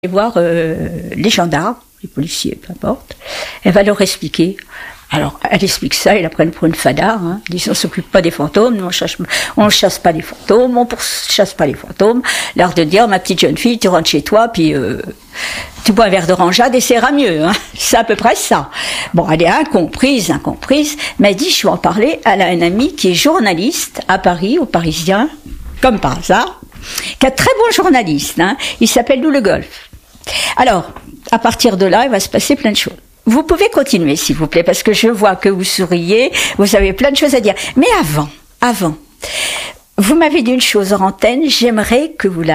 Et voir les gendarmes, les policiers, peu importe. Elle va leur expliquer. Alors, elle explique ça, ils la prennent pour une fada. Hein. Ils disent, on s'occupe pas des fantômes, nous on chasse pas les fantômes, on pourchasse pas les fantômes. L'art de dire, ma petite jeune fille, tu rentres chez toi, puis tu bois un verre d'orangeade et ça ira mieux. Hein. C'est à peu près ça. Bon, elle est incomprise, mais elle dit, je vais en parler. Elle a un ami qui est journaliste à Paris, au Parisien, comme par hasard, qui est un très bon journaliste. Hein. Il s'appelle Lou Le Golf. Alors, à partir de là, il va se passer plein de choses. Vous pouvez continuer, s'il vous plaît, parce que je vois que vous souriez, vous avez plein de choses à dire. Mais avant, vous m'avez dit une chose en antenne, j'aimerais que vous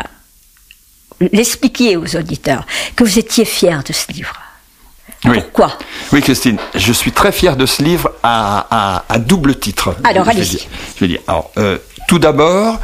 l'expliquiez aux auditeurs, que vous étiez fier de ce livre. Oui. Pourquoi ? Oui, Christine, je suis très fier de ce livre à double titre. Alors, allez-y. Je vais dire. Alors, tout d'abord,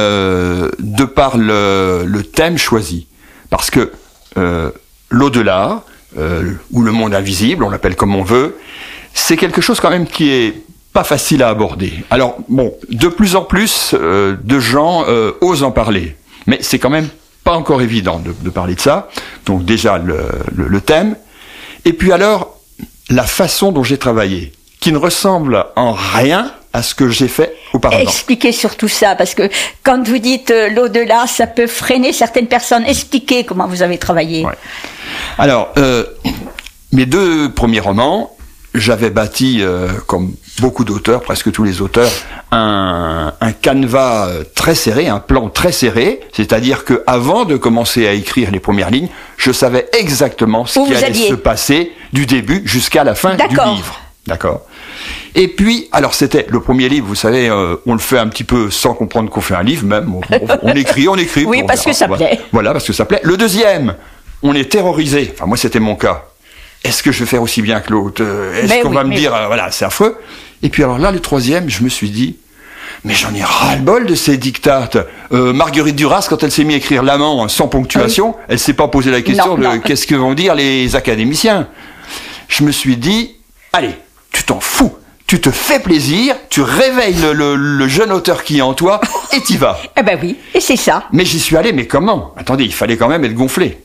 de par le thème choisi. Parce que l'au-delà, ou le monde invisible, on l'appelle comme on veut, c'est quelque chose quand même qui est pas facile à aborder. Alors, bon, de plus en plus de gens osent en parler. Mais c'est quand même pas encore évident de parler de ça. Donc déjà, le thème. Et puis alors, la façon dont j'ai travaillé, qui ne ressemble en rien à ce que j'ai fait auparavant. Expliquez surtout ça, parce que quand vous dites l'au-delà, ça peut freiner certaines personnes. Expliquez comment vous avez travaillé. Ouais. Alors, mes deux premiers romans, j'avais bâti, comme beaucoup d'auteurs, presque tous les auteurs, un canevas très serré, un plan très serré, c'est-à-dire que avant de commencer à écrire les premières lignes, je savais exactement ce qui allait se passer du début jusqu'à la fin du livre. D'accord. Et puis, alors c'était le premier livre, vous savez, on le fait un petit peu sans comprendre qu'on fait un livre, même. On écrit. Oui, parce que ça plaît. Voilà, parce que ça plaît. Le deuxième, on est terrorisé. Enfin, moi, c'était mon cas. Est-ce que je vais faire aussi bien que l'autre ? Est-ce qu'on va me dire, voilà, c'est affreux ? Et puis alors là, le troisième, je me suis dit, mais j'en ai ras-le-bol de ces dictates. Marguerite Duras, quand elle s'est mise à écrire L'amant sans ponctuation, elle s'est pas posé la question de qu'est-ce que vont dire les académiciens. Je me suis dit, allez, tu t'en fous. Tu te fais plaisir, tu réveilles le jeune auteur qui est en toi, et t'y vas. Eh ben oui, et c'est ça. Mais j'y suis allé, mais comment ? Attendez, il fallait quand même être gonflé.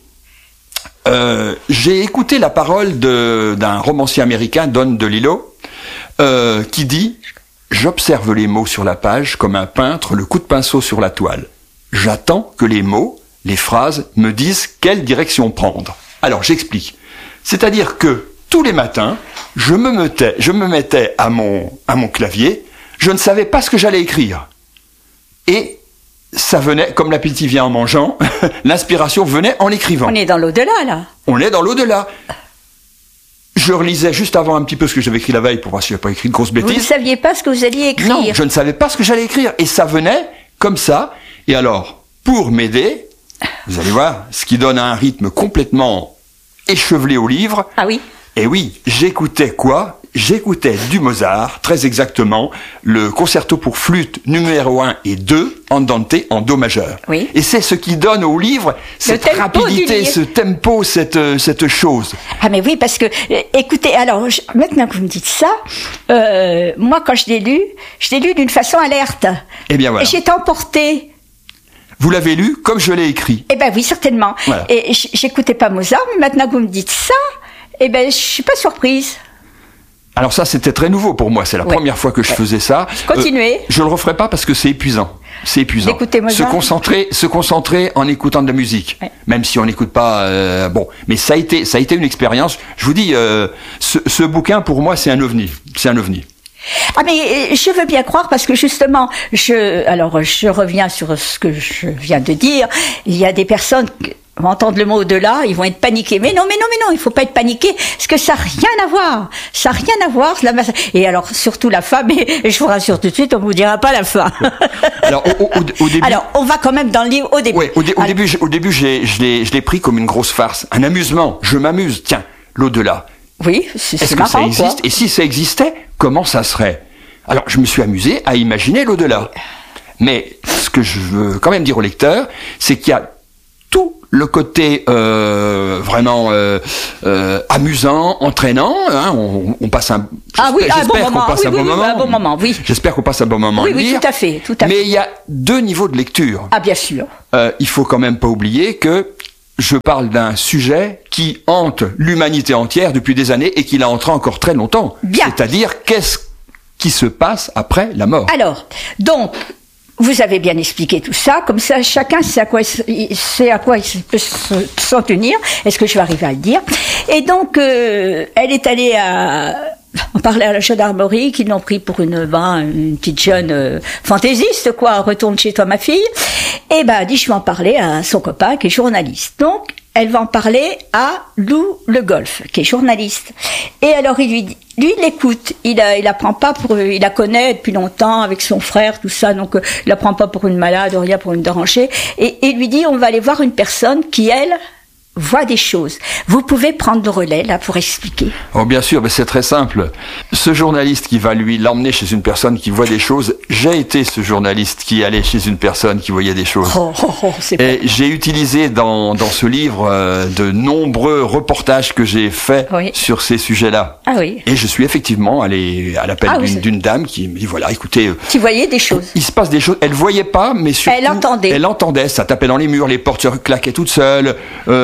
J'ai écouté la parole d'un romancier américain, Don DeLillo, qui dit « J'observe les mots sur la page comme un peintre le coup de pinceau sur la toile. J'attends que les mots, les phrases, me disent quelle direction prendre. » Alors, j'explique. C'est-à-dire que tous les matins, je me mettais à mon clavier, je ne savais pas ce que j'allais écrire. Et ça venait, comme l'appétit vient en mangeant, l'inspiration venait en écrivant. On est dans l'au-delà, là. On est dans l'au-delà. Je relisais juste avant un petit peu ce que j'avais écrit la veille pour voir si je n'avais pas écrit de grosses bêtises. Vous ne saviez pas ce que vous alliez écrire. Non, je ne savais pas ce que j'allais écrire. Et ça venait comme ça. Et alors, pour m'aider, vous allez voir, ce qui donne un rythme complètement échevelé au livre. Ah oui. Et oui, j'écoutais quoi ? J'écoutais du Mozart, très exactement, le concerto pour flûte numéro 1 et 2, andante en do majeur. Oui. Et c'est ce qui donne au livre cette rapidité, ce tempo, cette chose. Ah mais oui, parce que, écoutez, alors, maintenant que vous me dites ça, moi quand je l'ai lu d'une façon alerte. Eh bien voilà. Et j'étais emportée. Vous l'avez lu comme je l'ai écrit. Eh ben oui, certainement. Voilà. Et j'écoutais pas Mozart, mais maintenant que vous me dites ça, eh ben je suis pas surprise. Alors ça, c'était très nouveau pour moi. C'est la première fois que je faisais ça. Continuez. Je le referai pas parce que c'est épuisant. C'est épuisant. D'écouter Mozart. Se concentrer en écoutant de la musique. Ouais. Même si on n'écoute pas, bon. Mais ça a été une expérience. Je vous dis, ce bouquin, pour moi, c'est un ovni. C'est un ovni. Ah mais je veux bien croire parce que justement, je reviens sur ce que je viens de dire. Il y a des personnes vont entendre le mot au-delà, ils vont être paniqués. Mais non, il faut pas être paniqué, parce que ça n'a rien à voir. Ça n'a rien à voir. Et alors, surtout la fin, mais je vous rassure tout de suite, on vous dira pas la fin. Alors, au début. Alors, on va quand même dans le livre au début. Ouais, au début, je l'ai pris comme une grosse farce, un amusement. Je m'amuse. Tiens, l'au-delà. Oui, c'est Est-ce marrant, que ça existe ? quoi. Et si ça existait, comment ça serait ? Alors, je me suis amusé à imaginer l'au-delà. Mais ce que je veux quand même dire au lecteur, c'est qu'il y a tout le côté vraiment amusant, entraînant. Hein, on passe un. J'espère qu'on passe un bon moment. Un bon moment, oui. J'espère qu'on passe un bon moment. Oui, tout à fait. Mais il y a deux niveaux de lecture. Ah, bien sûr. Il faut quand même pas oublier que je parle d'un sujet qui hante l'humanité entière depuis des années et qui la hantera encore très longtemps. Bien. C'est-à-dire, qu'est-ce qui se passe après la mort? Alors, donc, vous avez bien expliqué tout ça, comme ça chacun sait à quoi il peut s'en tenir. Est-ce que je vais arriver à le dire? Et donc, elle est allée on parlait à la gendarmerie qu'ils l'ont pris pour une petite jeune fantaisiste, quoi. Retourne chez toi, ma fille. Et elle dit, je vais en parler à son copain qui est journaliste. Donc, elle va en parler à Lou Le Golf, qui est journaliste. Et alors, il l'écoute. Il la prend pas il la connaît depuis longtemps avec son frère, tout ça. Donc, il la prend pas pour une malade, rien pour une dérangée. Et il lui dit, on va aller voir une personne qui, elle, voit des choses. Vous pouvez prendre le relais, là, pour expliquer. Oh, bien sûr, mais c'est très simple. Ce journaliste qui va l'emmener chez une personne qui voit des choses, j'ai été ce journaliste qui allait chez une personne qui voyait des choses. Et j'ai utilisé dans ce livre de nombreux reportages que j'ai faits sur ces sujets-là. Ah oui. Et je suis effectivement allé à l'appel d'une dame qui me dit, voilà, écoutez... Qui voyait des choses. Il se passe des choses. Elle voyait pas, mais surtout... Elle entendait. Ça tapait dans les murs, les portes se claquaient toutes seules,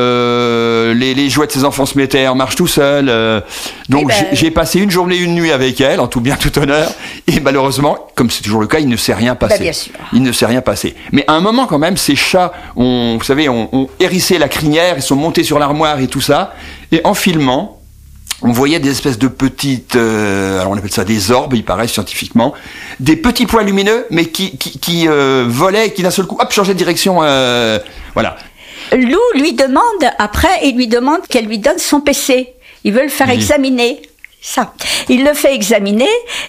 les jouets de ses enfants se mettaient en marche tout seuls. Donc j'ai passé une journée, une nuit avec elle, en tout bien, tout honneur. Et malheureusement, comme c'est toujours le cas, il ne s'est rien passé. Bien sûr. Il ne s'est rien passé. Mais à un moment quand même, ces chats ont hérissé la crinière, ils sont montés sur l'armoire et tout ça. Et en filmant, on voyait des espèces de petites, alors on appelle ça des orbes, il paraît scientifiquement, des petits points lumineux, mais qui volaient et qui d'un seul coup, hop, changeaient de direction. Voilà. Lou lui demande qu'elle lui donne son PC. Il veut le faire examiner. Ça. Il le fait examiner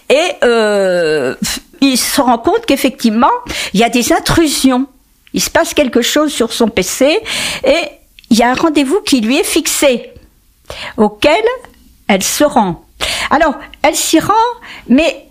et il se rend compte qu'effectivement, il y a des intrusions. Il se passe quelque chose sur son PC et il y a un rendez-vous qui lui est fixé, auquel elle se rend. Alors, elle s'y rend, mais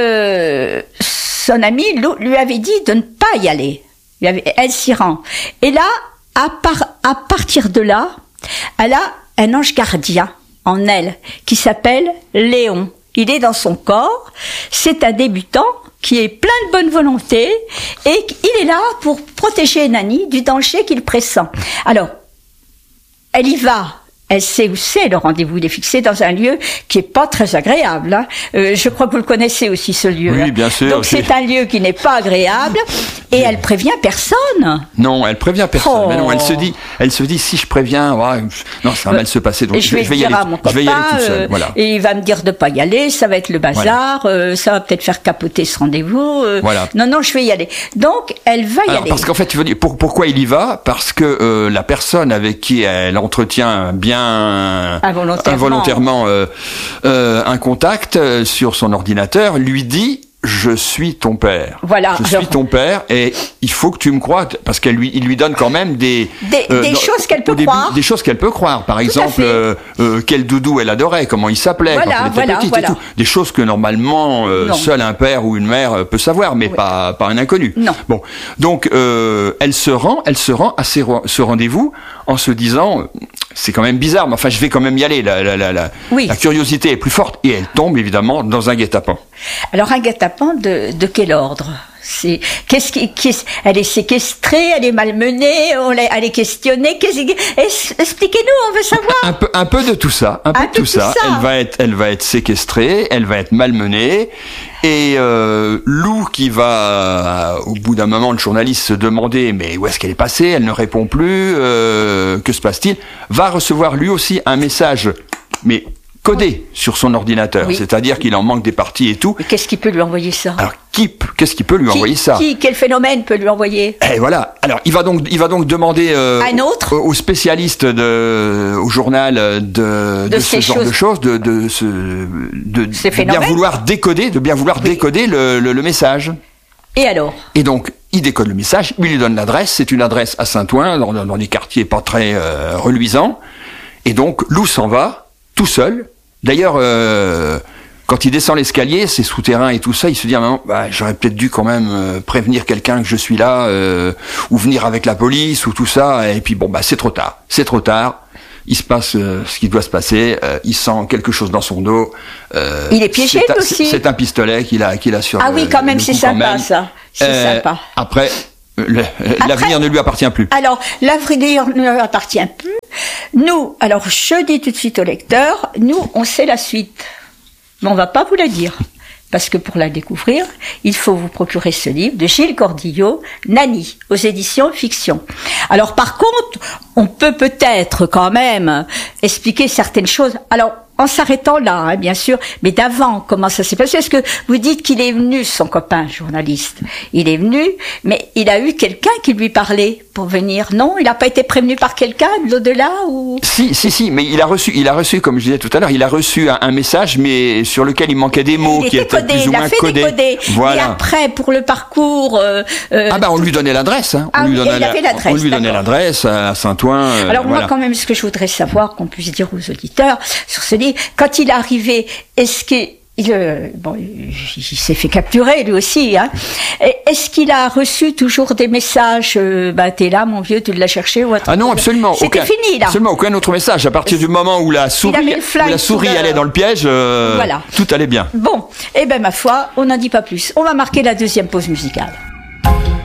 son amie Lou lui avait dit de ne pas y aller. Elle s'y rend. Et là, à partir de là, elle a un ange gardien en elle qui s'appelle Léon. Il est dans son corps. C'est un débutant qui est plein de bonne volonté et il est là pour protéger Nani du danger qu'il pressent. Alors, elle y va. Elle sait où c'est, le rendez-vous. Il est fixé dans un lieu qui est pas très agréable. Hein. Je crois que vous le connaissez aussi, ce lieu. Oui, bien sûr. Donc c'est un lieu qui n'est pas agréable et elle prévient personne. Non, elle prévient personne. Mais non, elle se dit si je préviens, non, ça va mal se passer. Donc je vais y aller toute seule. Voilà. Et il va me dire de pas y aller, ça va être le bazar, ça va peut-être faire capoter ce rendez-vous. Voilà. Non, je vais y aller. Donc elle va y aller. Parce qu'en fait, tu veux dire pourquoi il y va? Parce que la personne avec qui elle entretient bien involontairement un contact sur son ordinateur lui dit je suis ton père. Voilà. Je suis ton père et il faut que tu me crois parce il lui donne quand même des choses qu'elle peut croire. Des choses qu'elle peut croire. Par exemple, quel doudou elle adorait, comment il s'appelait quand elle était petite et tout. Des choses que normalement seul un père ou une mère peut savoir, mais pas un inconnu. Non. Bon, donc elle se rend à ce rendez-vous en se disant c'est quand même bizarre, mais enfin je vais quand même y aller. La curiosité est plus forte et elle tombe évidemment dans un guet-apens. Alors un guet-apens de quel ordre? Elle est séquestrée, elle est malmenée, elle est questionnée. Expliquez-nous, on veut savoir. Un peu de tout ça, tout ça. Elle va être séquestrée, elle va être malmenée. Et Lou qui va, au bout d'un moment, le journaliste se demander mais où est-ce qu'elle est passée? Elle ne répond plus. Que se passe-t-il? Va recevoir lui aussi un message, mais codé sur son ordinateur, c'est-à-dire qu'il en manque des parties et tout. Mais qu'est-ce qui peut lui envoyer ça? Alors, qu'est-ce qui peut lui envoyer ça? Quel phénomène peut lui envoyer? Et voilà. Alors, il va donc demander un autre aux spécialistes au journal de ce genre de choses, de bien vouloir décoder, le message. Et alors? Et donc, il décode le message, il lui donne l'adresse. C'est une adresse à Saint-Ouen, dans des quartiers pas très reluisants. Et donc, Lou s'en va tout seul. D'ailleurs, quand il descend l'escalier, c'est souterrain et tout ça, il se dit à un moment, j'aurais peut-être dû quand même prévenir quelqu'un que je suis là, ou venir avec la police, ou tout ça. Et puis c'est trop tard. C'est trop tard. Il se passe ce qui doit se passer. Il sent quelque chose dans son dos. Il est piégé aussi. C'est un pistolet qu'il a sur. Ah oui, quand même, c'est sympa ça. C'est sympa. Après, L'avenir ne lui appartient plus. Alors, l'avenir ne lui appartient plus. Nous, alors je dis tout de suite au lecteur, nous, on sait la suite. Mais on va pas vous la dire. Parce que pour la découvrir, il faut vous procurer ce livre de Gilles Cordillo, Nani, aux éditions Fiction. Alors par contre, on peut peut-être quand même expliquer certaines choses. Alors, en s'arrêtant là, hein, bien sûr, mais d'avant, comment ça s'est passé? Est-ce que vous dites qu'il est venu, son copain journaliste? Il est venu, mais il a eu quelqu'un qui lui parlait pour venir. Non, il n'a pas été prévenu par quelqu'un de l'au-delà ou... Si, mais il a reçu, comme je disais tout à l'heure, il a reçu un message, mais sur lequel il manquait des mots qui étaient plus ou moins codés. Voilà. Et après, pour le parcours... on lui donnait l'adresse, hein. On lui donnait l'adresse à Saint-Ouen. Alors moi, quand même, ce que je voudrais savoir, qu'on puisse dire aux auditeurs, sur ce livre, quand il est arrivé, est-ce qu'il... il s'est fait capturer lui aussi. Hein. Est-ce qu'il a reçu toujours des messages t'es là, mon vieux, tu l'as cherché ou Ah non, absolument. C'était fini là. Absolument aucun autre message. À partir du moment où la souris allait dans le piège, voilà. Tout allait bien. Bon, ma foi, on n'en dit pas plus. On va marquer la deuxième pause musicale.